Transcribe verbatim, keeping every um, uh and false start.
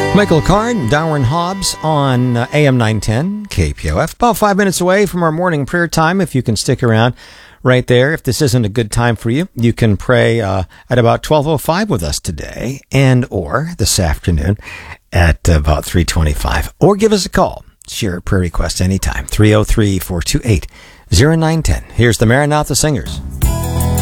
Michael Card, Darwin Hobbs on uh, A M nine ten, K P O F. About five minutes away from our morning prayer time. If you can stick around right there. If this isn't a good time for you, you can pray uh, at about twelve oh five with us today and or this afternoon at about three twenty-five. Or give us a call. Share a prayer request anytime. three oh three, four two eight, oh nine one oh. Here's the Maranatha Singers.